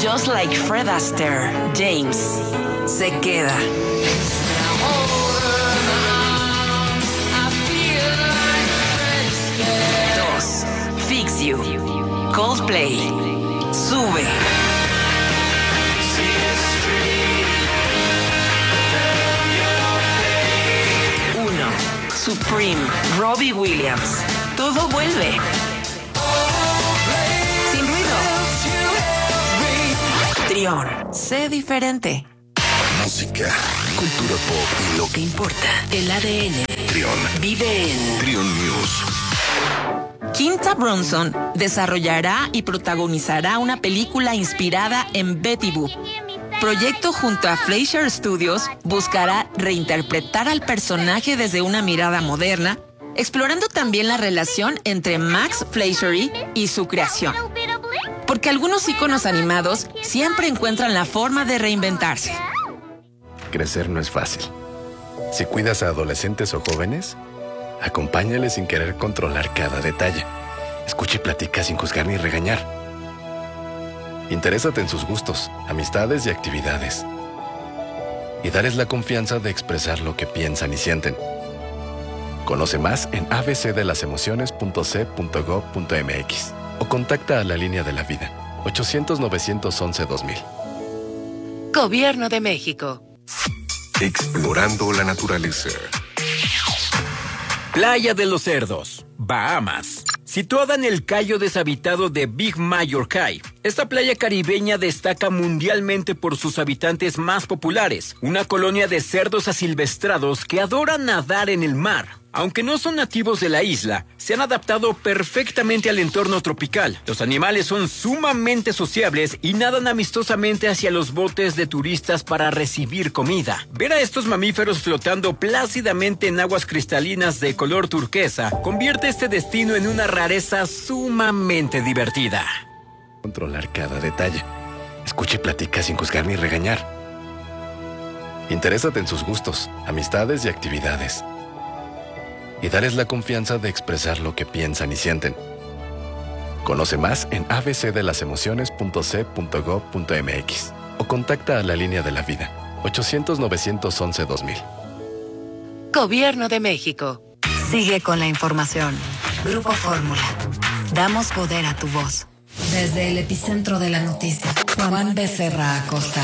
Just like Fred Astaire, James se queda. 2. Fix You, Coldplay, sube. 1. Supreme, Robbie Williams, todo vuelve. Sin ruido. Trión, sé diferente. Música, cultura pop y lo que importa. El ADN. Trión. Vive en Trión News. Quinta Brunson desarrollará y protagonizará una película inspirada en Betty Boop. Proyecto junto a Fleischer Studios buscará reinterpretar al personaje desde una mirada moderna, explorando también la relación entre Max Fleischer y su creación. Porque algunos íconos animados siempre encuentran la forma de reinventarse. Crecer no es fácil. Si cuidas a adolescentes o jóvenes, acompáñales sin querer controlar cada detalle. Escucha y platica sin juzgar ni regañar. Interésate en sus gustos, amistades y actividades. Y dales la confianza de expresar lo que piensan y sienten. Conoce más en abcdelasemociones.c.gov.mx o contacta a la línea de la vida 800-911-2000. Gobierno de México. Explorando la naturaleza. Playa de los Cerdos, Bahamas. Situada en el cayo deshabitado de Big Major Cay, esta playa caribeña destaca mundialmente por sus habitantes más populares, una colonia de cerdos asilvestrados que adoran nadar en el mar. Aunque no son nativos de la isla, se han adaptado perfectamente al entorno tropical. Los animales son sumamente sociables y nadan amistosamente hacia los botes de turistas para recibir comida. Ver a estos mamíferos flotando plácidamente en aguas cristalinas de color turquesa convierte este destino en una rareza sumamente divertida. Controlar cada detalle. Escucha y platica sin juzgar ni regañar. Interésate en sus gustos, amistades y actividades. Y dales la confianza de expresar lo que piensan y sienten. Conoce más en abcdelasemociones.c.gov.mx o contacta a la línea de la vida 800-911-2000. Gobierno de México. Sigue con la información. Grupo Fórmula. Damos poder a tu voz. Desde el epicentro de la noticia, Juan Becerra Acosta.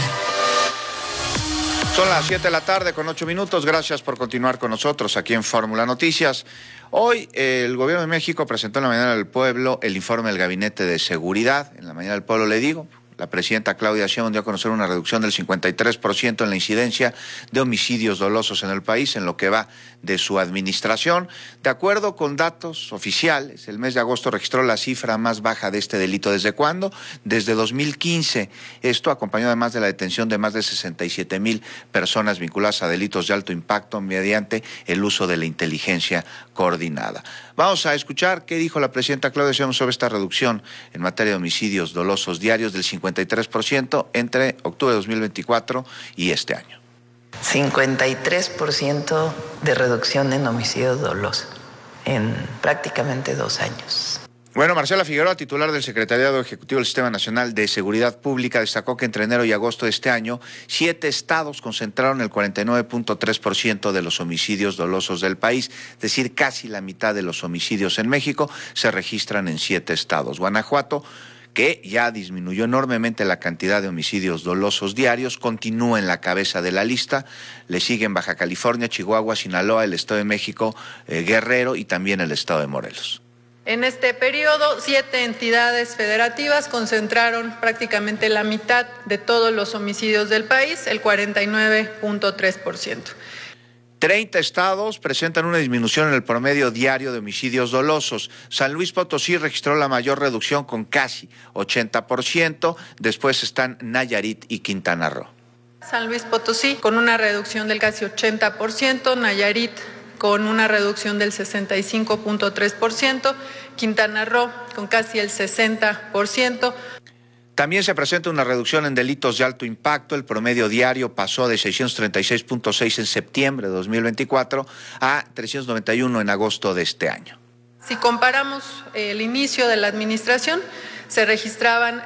Son las 7 de la tarde con 8 minutos. Gracias por continuar con nosotros aquí en Fórmula Noticias. Hoy el Gobierno de México presentó en la Mañana del Pueblo el informe del Gabinete de Seguridad. En la Mañana del Pueblo le digo, la presidenta Claudia Sheinbaum dio a conocer una reducción del 53% en la incidencia de homicidios dolosos en el país en lo que va de su administración. De acuerdo con datos oficiales, el mes de agosto registró la cifra más baja de este delito. ¿Desde cuándo? Desde 2015. Esto acompañado además de la detención de más de 67,000 personas vinculadas a delitos de alto impacto mediante el uso de la inteligencia coordinada. Vamos a escuchar qué dijo la presidenta Claudia Sheinbaum sobre esta reducción en materia de homicidios dolosos diarios del 53% entre octubre de 2024 y este año. 53% de reducción en homicidios dolosos en prácticamente 2 años. Bueno, Marcela Figueroa, titular del Secretariado Ejecutivo del Sistema Nacional de Seguridad Pública, destacó que entre enero y agosto de este año, 7 estados concentraron el 49.3% de los homicidios dolosos del país, es decir, casi la mitad de los homicidios en México se registran en 7 estados. Guanajuato, que ya disminuyó enormemente la cantidad de homicidios dolosos diarios, continúa en la cabeza de la lista. Le siguen Baja California, Chihuahua, Sinaloa, el Estado de México, Guerrero y también el Estado de Morelos. En este periodo, 7 entidades federativas concentraron prácticamente la mitad de todos los homicidios del país, el 49.3%. 30 estados presentan una disminución en el promedio diario de homicidios dolosos. San Luis Potosí registró la mayor reducción con casi 80%. Después están Nayarit y Quintana Roo. San Luis Potosí con una reducción del casi 80%, Nayarit con una reducción del 65.3%, Quintana Roo con casi el 60%. También se presenta una reducción en delitos de alto impacto. El promedio diario pasó de 636.6 en septiembre de 2024 a 391 en agosto de este año. Si comparamos el inicio de la administración, se registraban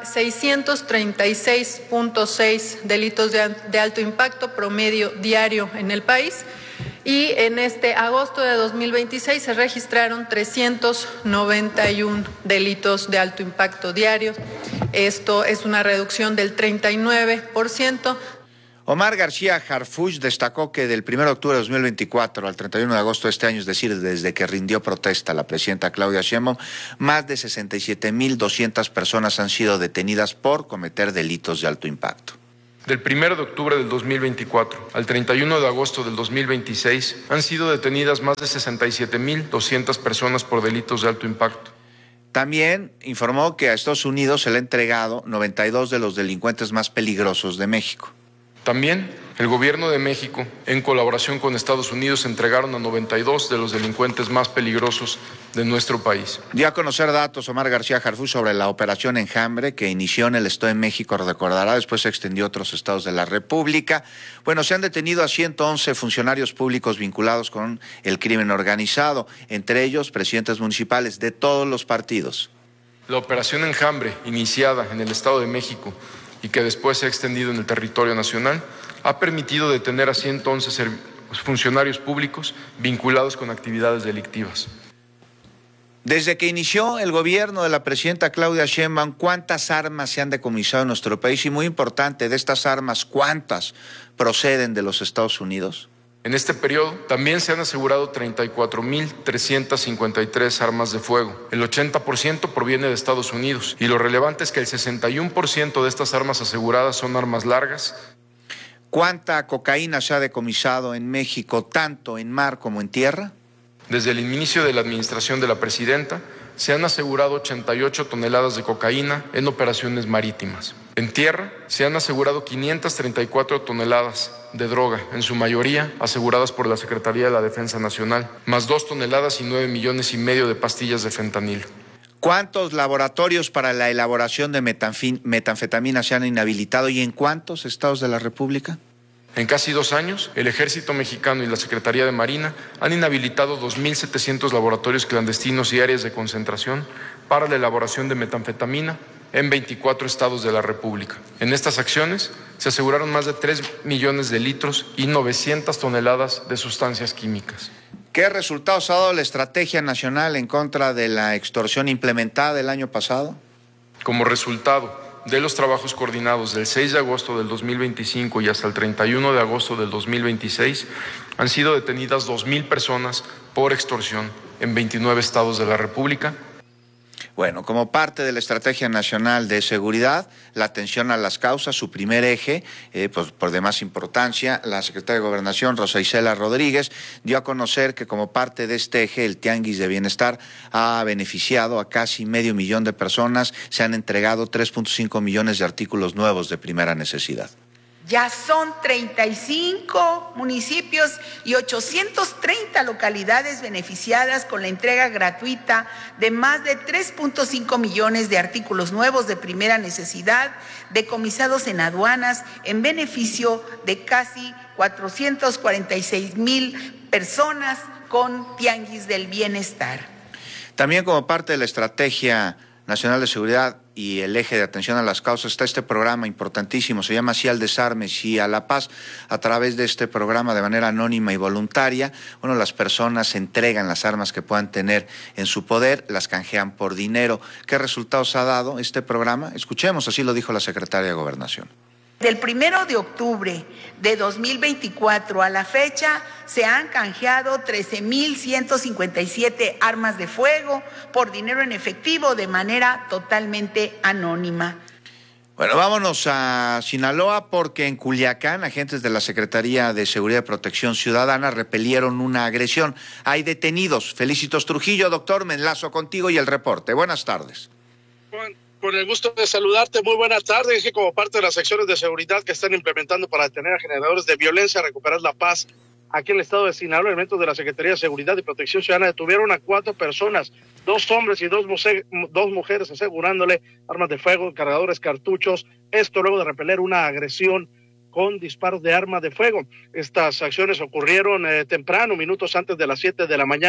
636.6 delitos de alto impacto promedio diario en el país, y en este agosto de 2026 se registraron 391 delitos de alto impacto diario. Esto es una reducción del 39%. Omar García Harfuch destacó que del 1 de octubre de 2024 al 31 de agosto de este año, es decir, desde que rindió protesta la presidenta Claudia Sheinbaum, más de 67.200 personas han sido detenidas por cometer delitos de alto impacto. Del 1 de octubre del 2024 al 31 de agosto del 2026 han sido detenidas más de 67.200 personas por delitos de alto impacto. También informó que a Estados Unidos se le ha entregado 92 de los delincuentes más peligrosos de México. También el gobierno de México, en colaboración con Estados Unidos, entregaron a 92 de los delincuentes más peligrosos de nuestro país. Dio a conocer datos Omar García Harfuch sobre la operación Enjambre que inició en el Estado de México, recordará, después se extendió a otros estados de la República. Bueno, se han detenido a 111 funcionarios públicos vinculados con el crimen organizado, entre ellos presidentes municipales de todos los partidos. La operación Enjambre, iniciada en el Estado de México y que después se ha extendido en el territorio nacional, ha permitido detener a 111 funcionarios públicos vinculados con actividades delictivas. Desde que inició el gobierno de la presidenta Claudia Sheinbaum, ¿cuántas armas se han decomisado en nuestro país? Y muy importante, de estas armas, ¿cuántas proceden de los Estados Unidos? En este periodo también se han asegurado 34.353 armas de fuego. El 80% proviene de Estados Unidos y lo relevante es que el 61% de estas armas aseguradas son armas largas. ¿Cuánta cocaína se ha decomisado en México, tanto en mar como en tierra? Desde el inicio de la administración de la presidenta, se han asegurado 88 toneladas de cocaína en operaciones marítimas. En tierra, se han asegurado 534 toneladas de droga, en su mayoría aseguradas por la Secretaría de la Defensa Nacional, más 2 toneladas y 9,5 millones de pastillas de fentanilo. ¿Cuántos laboratorios para la elaboración de metanfetamina se han inhabilitado y en cuántos estados de la República? En casi 2 años, el Ejército Mexicano y la Secretaría de Marina han inhabilitado 2.700 laboratorios clandestinos y áreas de concentración para la elaboración de metanfetamina en 24 estados de la República. En estas acciones se aseguraron más de 3 millones de litros y 900 toneladas de sustancias químicas. ¿Qué resultados ha dado la Estrategia Nacional en contra de la extorsión implementada el año pasado? Como resultado de los trabajos coordinados del 6 de agosto del 2025 y hasta el 31 de agosto del 2026, han sido detenidas 2,000 personas por extorsión en 29 estados de la República. Bueno, como parte de la Estrategia Nacional de Seguridad, la atención a las causas, su primer eje, pues por demás importancia, la secretaria de Gobernación, Rosa Isela Rodríguez, dio a conocer que como parte de este eje, el Tianguis de Bienestar ha beneficiado a casi 500,000 de personas, se han entregado 3.5 millones de artículos nuevos de primera necesidad. Ya son 35 municipios y 830 localidades beneficiadas con la entrega gratuita de más de 3.5 millones de artículos nuevos de primera necesidad decomisados en aduanas en beneficio de casi 446,000 personas con Tianguis del Bienestar. También como parte de la Estrategia Nacional de Seguridad y el eje de atención a las causas está este programa importantísimo, se llama Sí al Desarme, Sí a la Paz. A través de este programa, de manera anónima y voluntaria, bueno, las personas entregan las armas que puedan tener en su poder, las canjean por dinero. ¿Qué resultados ha dado este programa? Escuchemos, así lo dijo la secretaria de Gobernación. Del 1 de octubre de 2024 a la fecha se han canjeado 13,157 armas de fuego por dinero en efectivo de manera totalmente anónima. Bueno, vámonos a Sinaloa porque en Culiacán agentes de la Secretaría de Seguridad y Protección Ciudadana repelieron una agresión. Hay detenidos. Felicitos Trujillo, doctor, me enlazo contigo y el reporte. Buenas tardes. Con el gusto de saludarte, muy buena tarde. Es que como parte de las acciones de seguridad que están implementando para detener a generadores de violencia, recuperar la paz aquí en el estado de Sinaloa, elementos de la Secretaría de Seguridad y Protección Ciudadana detuvieron a 4 personas, 2 hombres y 2 mujeres, asegurándole armas de fuego, cargadores, cartuchos, esto luego de repeler una agresión con disparos de arma de fuego. Estas acciones ocurrieron temprano, minutos antes de las 7 de la mañana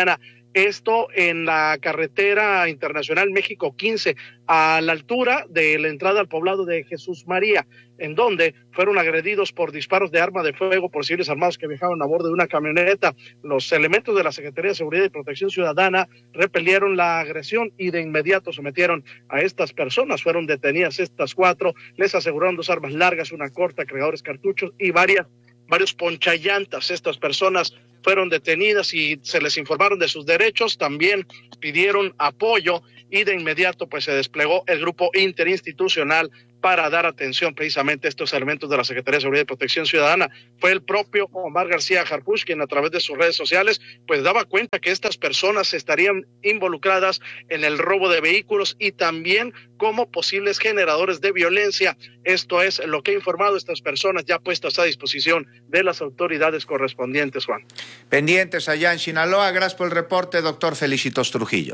Esto en la carretera internacional México 15, a la altura de la entrada al poblado de Jesús María, en donde fueron agredidos por disparos de arma de fuego por civiles armados que viajaban a bordo de una camioneta. Los elementos de la Secretaría de Seguridad y Protección Ciudadana repelieron la agresión y de inmediato sometieron a estas personas. Fueron detenidas estas 4, les aseguraron 2 armas largas, una corta, cargadores, cartuchos y varios ponchallantas. Estas personas fueron detenidas y se les informaron de sus derechos, también pidieron apoyo y de inmediato pues se desplegó el grupo interinstitucional para dar atención precisamente a estos elementos de la Secretaría de Seguridad y Protección Ciudadana. Fue el propio Omar García Harfuch quien a través de sus redes sociales pues daba cuenta que estas personas estarían involucradas en el robo de vehículos y también como posibles generadores de violencia. Esto es lo que ha informado estas personas ya puestas a disposición de las autoridades correspondientes, Juan. Pendientes allá en Sinaloa. Gracias por el reporte, doctor Felicitos Trujillo.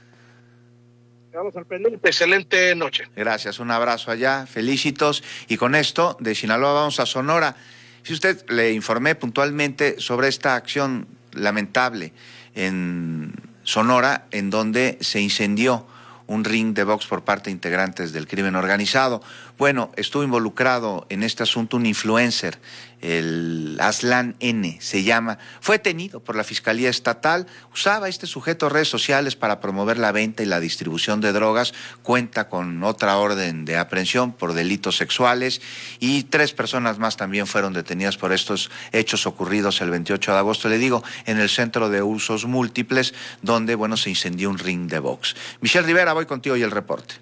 Vamos al pendiente. Excelente noche. Gracias, un abrazo allá, Felicitos. Y con esto, de Sinaloa vamos a Sonora. Si usted le informé puntualmente sobre esta acción lamentable en Sonora, en donde se incendió un ring de box por parte de integrantes del crimen organizado. Bueno, estuvo involucrado en este asunto un influencer, el Aslan N se llama, fue detenido por la Fiscalía Estatal, usaba este sujeto redes sociales para promover la venta y la distribución de drogas, cuenta con otra orden de aprehensión por delitos sexuales y 3 personas más también fueron detenidas por estos hechos ocurridos el 28 de agosto, le digo, en el Centro de Usos Múltiples, donde, bueno, se incendió un ring de box. Michelle Rivera, voy contigo y el reporte.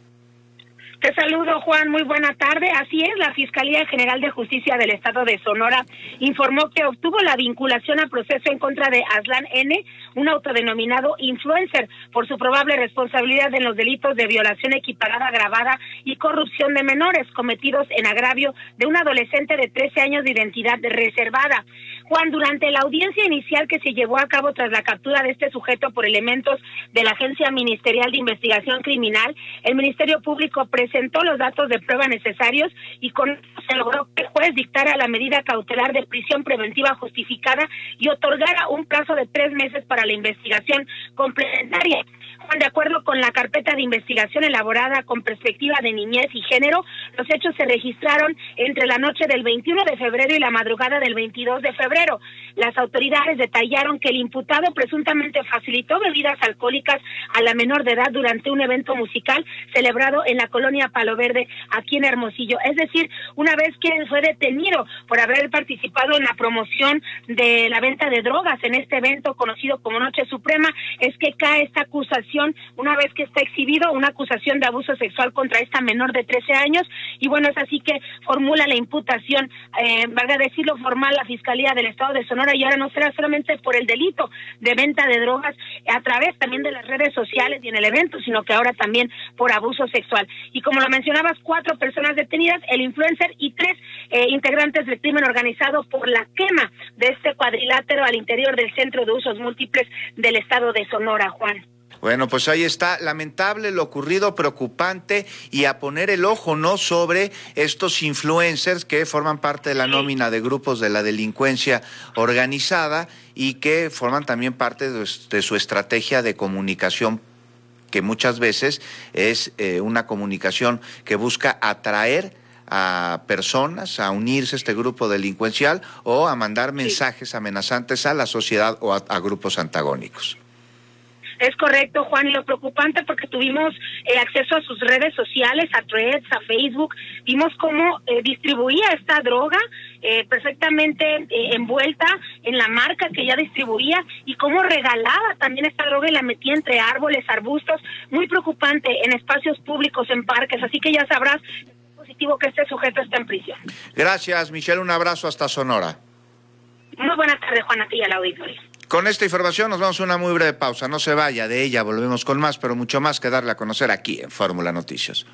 Te saludo, Juan, muy buena tarde. Así es, la Fiscalía General de Justicia del Estado de Sonora informó que obtuvo la vinculación a proceso en contra de Aslan N, un autodenominado influencer, por su probable responsabilidad en los delitos de violación equiparada agravada y corrupción de menores cometidos en agravio de un adolescente de 13 años de identidad reservada. Juan, durante la audiencia inicial que se llevó a cabo tras la captura de este sujeto por elementos de la Agencia Ministerial de Investigación Criminal, el Ministerio Público presentó los datos de prueba necesarios y con esto se logró que el juez dictara la medida cautelar de prisión preventiva justificada y otorgara un plazo de 3 meses para la investigación complementaria. Juan, de acuerdo con la carpeta de investigación elaborada con perspectiva de niñez y género, los hechos se registraron entre la noche del 21 de febrero y la madrugada del 22 de febrero. Las autoridades detallaron que el imputado presuntamente facilitó bebidas alcohólicas a la menor de edad durante un evento musical celebrado en la colonia Palo Verde, aquí en Hermosillo. Es decir, una vez que fue detenido por haber participado en la promoción de la venta de drogas en este evento conocido como Noche Suprema, es que cae esta acusación, una vez que está exhibido, una acusación de abuso sexual contra esta menor de 13 años, y bueno, es así que formula la imputación, valga decirlo, formal la Fiscalía del Estado de Sonora, y ahora no será solamente por el delito de venta de drogas a través también de las redes sociales y en el evento, sino que ahora también por abuso sexual. Y como lo mencionabas, 4 personas detenidas, el influencer y 3 integrantes del crimen organizado por la quema de este cuadrilátero al interior del Centro de Usos Múltiples del Estado de Sonora, Juan. Bueno, pues ahí está, lamentable lo ocurrido, preocupante, y a poner el ojo, ¿no?, sobre estos influencers que forman parte de la nómina de grupos de la delincuencia organizada y que forman también parte de su estrategia de comunicación, que muchas veces es una comunicación que busca atraer a personas a unirse a este grupo delincuencial o a mandar mensajes amenazantes a la sociedad o a grupos antagónicos. Es correcto, Juan, y lo preocupante porque tuvimos acceso a sus redes sociales, a Threads, a Facebook, vimos cómo distribuía esta droga perfectamente envuelta en la marca que ya distribuía y cómo regalaba también esta droga y la metía entre árboles, arbustos, muy preocupante en espacios públicos, en parques, así que ya sabrás, es positivo que este sujeto está en prisión. Gracias, Michelle, un abrazo hasta Sonora. Muy buenas tardes, Juan, a ti y al auditorio. Con esta información nos vamos a una muy breve pausa. No se vaya, de ella volvemos con más, pero mucho más que darle a conocer aquí en Fórmula Noticias.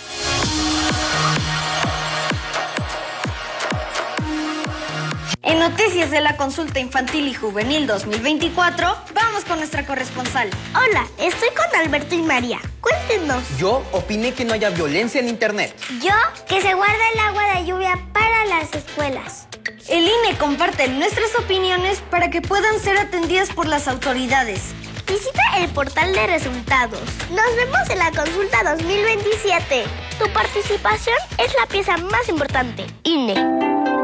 En Noticias de la Consulta Infantil y Juvenil 2024, vamos con nuestra corresponsal. Hola, estoy con Alberto y María. Cuéntenos. Yo opiné que no haya violencia en Internet. Yo, que se guarda el agua de lluvia para las escuelas. El INE comparte nuestras opiniones para que puedan ser atendidas por las autoridades. Visita el portal de resultados. Nos vemos en la consulta 2027. Tu participación es la pieza más importante. INE.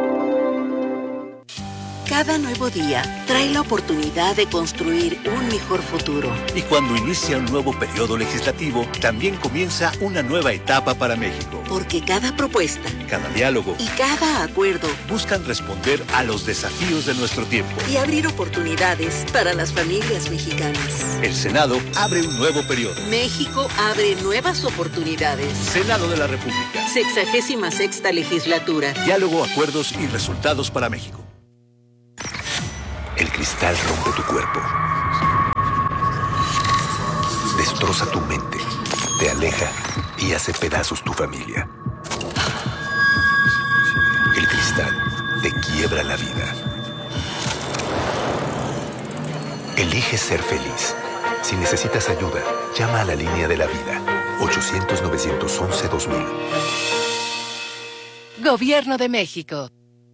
Cada nuevo día trae la oportunidad de construir un mejor futuro. Y cuando inicia un nuevo periodo legislativo, también comienza una nueva etapa para México. Porque cada propuesta, cada diálogo y cada acuerdo buscan responder a los desafíos de nuestro tiempo y abrir oportunidades para las familias mexicanas. El Senado abre un nuevo periodo. México abre nuevas oportunidades. Senado de la República. 66ª legislatura. Diálogo, acuerdos y resultados para México. El cristal rompe tu cuerpo. Destroza tu mente. Te aleja y hace pedazos tu familia. El cristal te quiebra la vida. Elige ser feliz. Si necesitas ayuda, llama a la línea de la vida. 800-911-2000. Gobierno de México.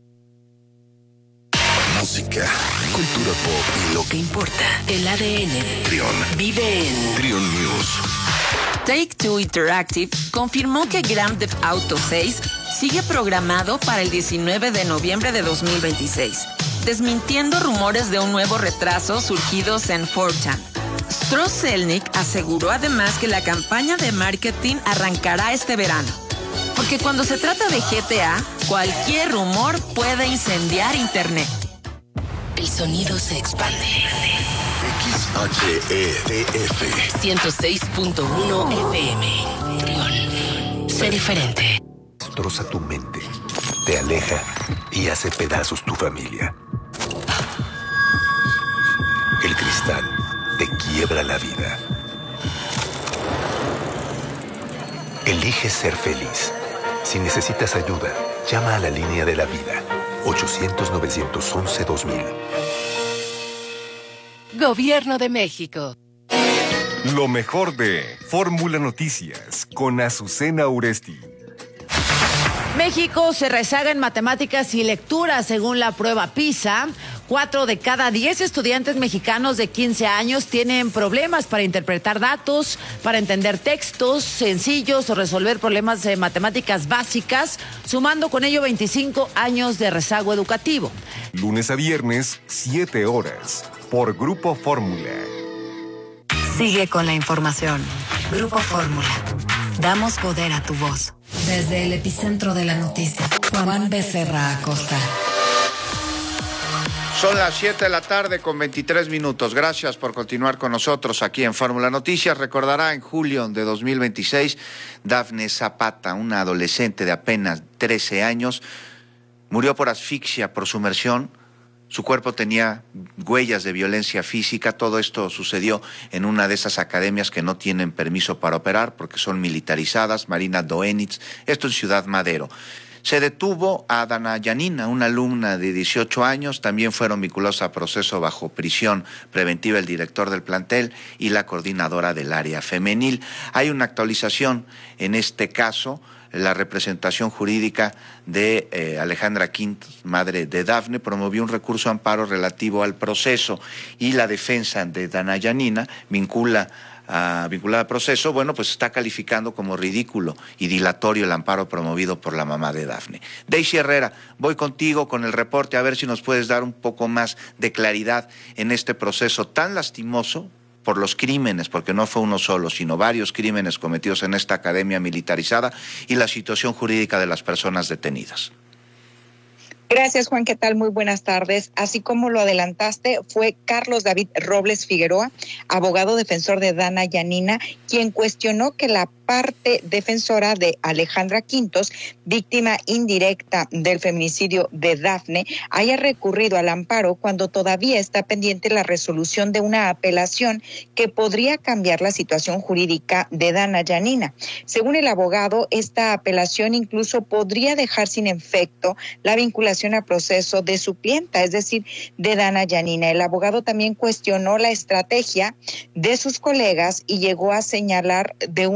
Música, cultura pop y lo que importa. El ADN. Trión. Vive en Trión News. Take-Two Interactive confirmó que Grand Theft Auto 6 sigue programado para el 19 de noviembre de 2026, desmintiendo rumores de un nuevo retraso surgidos en 4chan. Stross Zelnick aseguró además que la campaña de marketing arrancará este verano, porque cuando se trata de GTA, cualquier rumor puede incendiar Internet. El sonido se expande. XHETF 106.1 FM. Trión. Sé diferente. Destroza tu mente. Te aleja y hace pedazos tu familia. El cristal te quiebra la vida. Elige ser feliz. Si necesitas ayuda, llama a la línea de la vida. 800-911-2000. Gobierno de México. Lo mejor de Fórmula Noticias con Azucena Uresti. México se rezaga en matemáticas y lectura según la prueba PISA. 4 de cada 10 estudiantes mexicanos de 15 años tienen problemas para interpretar datos, para entender textos sencillos o resolver problemas de matemáticas básicas, sumando con ello 25 años de rezago educativo. Lunes a viernes, 7 horas, por Grupo Fórmula. Sigue con la información. Grupo Fórmula. Damos poder a tu voz. Desde el epicentro de la noticia, Juan Becerra Acosta. Son las 7 de la tarde con 23 minutos. Gracias por continuar con nosotros aquí en Fórmula Noticias. Recordará, en julio de 2026, Dafne Zapata, una adolescente de apenas 13 años, murió por asfixia, por sumersión. Su cuerpo tenía huellas de violencia física. Todo esto sucedió en una de esas academias que no tienen permiso para operar porque son militarizadas, Marina Doenitz, esto en Ciudad Madero. Se detuvo a Dana Yanina, una alumna de 18 años. También fueron vinculados a proceso bajo prisión preventiva el director del plantel y la coordinadora del área femenil. Hay una actualización en este caso. La representación jurídica de Alejandra Quintos, madre de Dafne, promovió un recurso de amparo relativo al proceso, y la defensa de Dana Yanina vinculada al proceso, bueno, pues está calificando como ridículo y dilatorio el amparo promovido por la mamá de Dafne. Daisy Herrera, voy contigo con el reporte, a ver si nos puedes dar un poco más de claridad en este proceso tan lastimoso por los crímenes, porque no fue uno solo, sino varios crímenes cometidos en esta academia militarizada, y la situación jurídica de las personas detenidas. Gracias, Juan. ¿Qué tal? Muy buenas tardes. Así como lo adelantaste, fue Carlos David Robles Figueroa, abogado defensor de Dana Yanina, quien cuestionó que la parte defensora de Alejandra Quintos, víctima indirecta del feminicidio de Dafne, haya recurrido al amparo cuando todavía está pendiente la resolución de una apelación que podría cambiar la situación jurídica de Dana Yanina. Según el abogado, esta apelación incluso podría dejar sin efecto la vinculación a proceso de su clienta, es decir, de Dana Yanina. El abogado también cuestionó la estrategia de sus colegas y llegó a señalar de un posible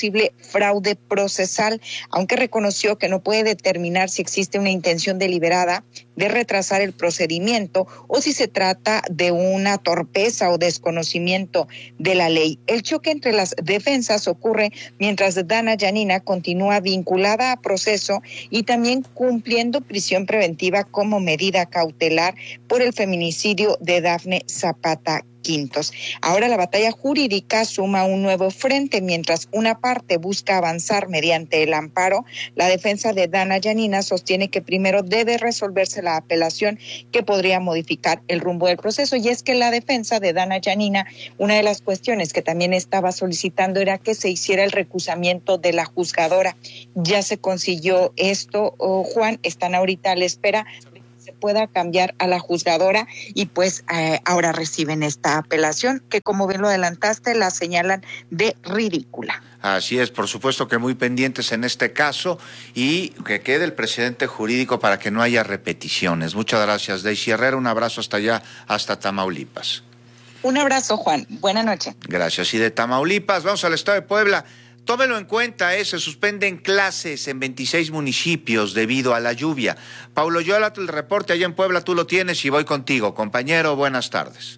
posible fraude procesal, aunque reconoció que no puede determinar si existe una intención deliberada de retrasar el procedimiento o si se trata de una torpeza o desconocimiento de la ley. El choque entre las defensas ocurre mientras Dana Yanina continúa vinculada a proceso y también cumpliendo prisión preventiva como medida cautelar por el feminicidio de Dafne Zapata Quintos. Ahora la batalla jurídica suma un nuevo frente. Mientras una parte busca avanzar mediante el amparo, la defensa de Dana Yanina sostiene que primero debe resolverse la apelación que podría modificar el rumbo del proceso. Y es que la defensa de Dana Yanina, una de las cuestiones que también estaba solicitando era que se hiciera el recusamiento de la juzgadora. Ya se consiguió esto, Juan, están ahorita a la espera se pueda cambiar a la juzgadora y pues ahora reciben esta apelación que, como bien lo adelantaste, la señalan de ridícula. Así es, por supuesto que muy pendientes en este caso y que quede el precedente jurídico para que no haya repeticiones. Muchas gracias, Daisy Herrera, un abrazo hasta allá, hasta Tamaulipas. Un abrazo, Juan, buena noche. Gracias, y de Tamaulipas vamos al estado de Puebla. Tómelo en cuenta, se suspenden clases en 26 municipios debido a la lluvia. Paulo Yolatul, el reporte allá en Puebla, tú lo tienes y voy contigo. Compañero, buenas tardes.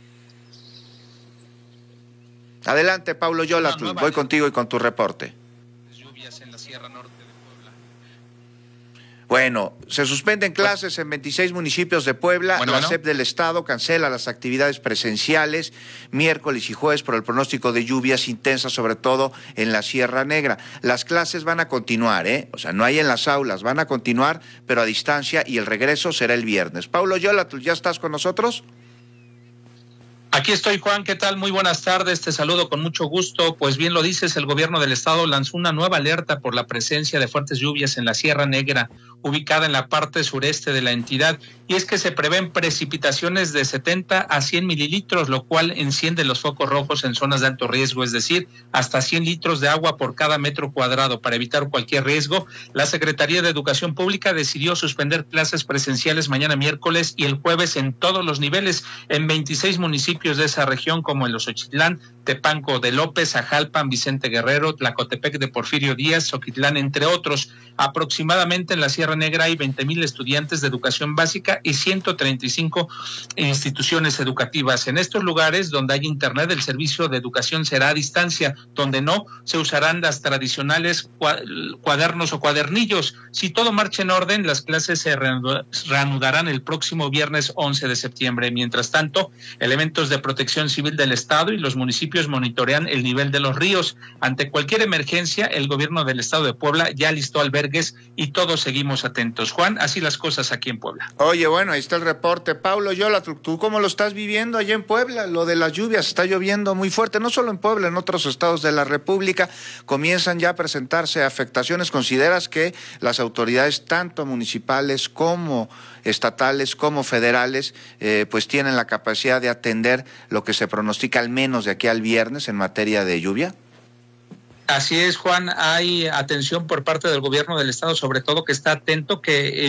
Adelante, Paulo Yolatul, voy contigo y con tu reporte. Lluvias en la Sierra Norte de Puebla. Bueno, se suspenden clases en 26 municipios de Puebla. La SEP del Estado cancela las actividades presenciales miércoles y jueves por el pronóstico de lluvias intensas, sobre todo en la Sierra Negra. Las clases van a continuar, o sea, no hay en las aulas, van a continuar, pero a distancia, y el regreso será el viernes. Paulo Yolatul, ¿ya estás con nosotros? Aquí estoy, Juan, ¿qué tal? Muy buenas tardes, te saludo con mucho gusto. Pues bien lo dices, el gobierno del estado lanzó una nueva alerta por la presencia de fuertes lluvias en la Sierra Negra, ubicada en la parte sureste de la entidad, y es que se prevén precipitaciones de 70 a 100 mililitros, lo cual enciende los focos rojos en zonas de alto riesgo, es decir, hasta 100 litros de agua por cada metro cuadrado. Para evitar cualquier riesgo, la Secretaría de Educación Pública decidió suspender clases presenciales mañana miércoles y el jueves en todos los niveles, en 26 municipios de esa región, como en Los Ochitlán, Tepanco de López, Ajalpan, Vicente Guerrero, Tlacotepec de Porfirio Díaz, Xoquitlán, entre otros. Aproximadamente en la Sierra Negra hay 20,000 estudiantes de educación básica y 135 instituciones educativas. En estos lugares donde hay internet, el servicio de educación será a distancia, donde no se usarán las tradicionales cuadernos o cuadernillos. Si todo marcha en orden, las clases se reanudarán el próximo viernes 11 de septiembre. Mientras tanto, elementos de Protección Civil del Estado y los municipios monitorean el nivel de los ríos. Ante cualquier emergencia, el gobierno del Estado de Puebla ya listó albergues y todos seguimos atentos. Juan, así las cosas aquí en Puebla. Oye, bueno, ahí está el reporte. Paulo Yolatul, ¿tú cómo lo estás viviendo allá en Puebla? Lo de las lluvias, está lloviendo muy fuerte, no solo en Puebla, en otros estados de la República comienzan ya a presentarse afectaciones. ¿Consideras que las autoridades, tanto municipales como estatales como federales, pues tienen la capacidad de atender lo que se pronostica al menos de aquí al viernes en materia de lluvia? Así es, Juan, hay atención por parte del gobierno del estado, sobre todo que está atento, que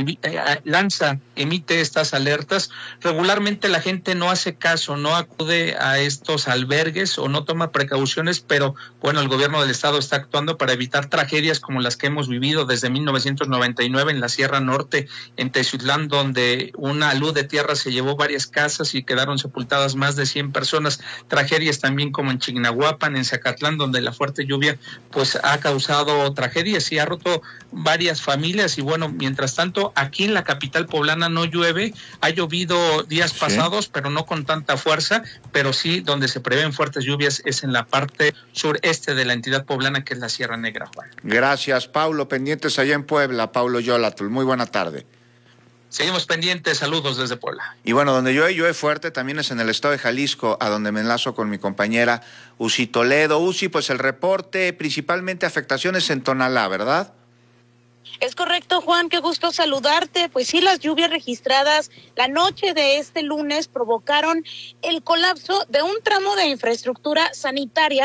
emite estas alertas. Regularmente la gente no hace caso, no acude a estos albergues o no toma precauciones, pero bueno, el gobierno del estado está actuando para evitar tragedias como las que hemos vivido desde 1999 en la Sierra Norte, en Teziutlán, donde una luz de tierra se llevó varias casas y quedaron sepultadas más de 100 personas. Tragedias también como en Chignahuapan, en Zacatlán, donde la fuerte lluvia pues ha causado tragedias y ha roto varias familias. Y bueno, mientras tanto, aquí en la capital poblana no llueve, ha llovido días pasados, pero no con tanta fuerza, pero sí donde se prevén fuertes lluvias es en la parte sureste de la entidad poblana, que es la Sierra Negra, Juan. Gracias, Paulo. Pendientes allá en Puebla, Paulo Yolatul. Muy buena tarde. Seguimos pendientes, saludos desde Puebla. Y bueno, donde llueve fuerte también es en el estado de Jalisco, a donde me enlazo con mi compañera Uzi Toledo. Uzi, pues el reporte, principalmente afectaciones en Tonalá, ¿verdad? Es correcto, Juan, qué gusto saludarte. Pues sí, las lluvias registradas la noche de este lunes provocaron el colapso de un tramo de infraestructura sanitaria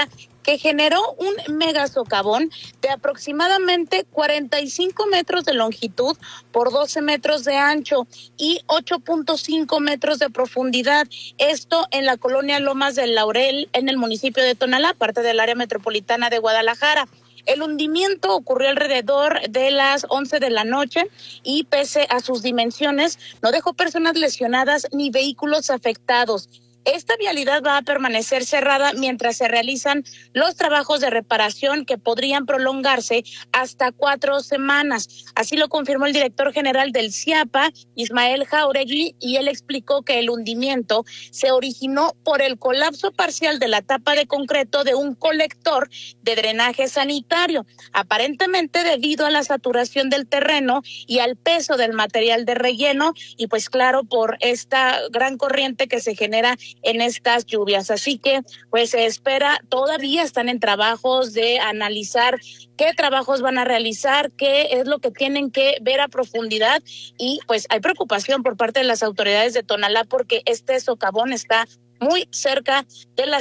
que generó un mega socavón de aproximadamente 45 metros de longitud por 12 metros de ancho y 8.5 metros de profundidad. Esto en la colonia Lomas del Laurel, en el municipio de Tonalá, parte del área metropolitana de Guadalajara. El hundimiento ocurrió alrededor de las 11 de la noche y pese a sus dimensiones no dejó personas lesionadas ni vehículos afectados. Esta vialidad va a permanecer cerrada mientras se realizan los trabajos de reparación que podrían prolongarse hasta 4 semanas. Así lo confirmó el director general del CIAPA, Ismael Jauregui, y él explicó que el hundimiento se originó por el colapso parcial de la tapa de concreto de un colector de drenaje sanitario, aparentemente debido a la saturación del terreno y al peso del material de relleno y pues claro por esta gran corriente que se genera en estas lluvias. Así que pues se espera, todavía están en trabajos de analizar qué trabajos van a realizar, qué es lo que tienen que ver a profundidad y pues hay preocupación por parte de las autoridades de Tonalá porque este socavón está muy cerca de las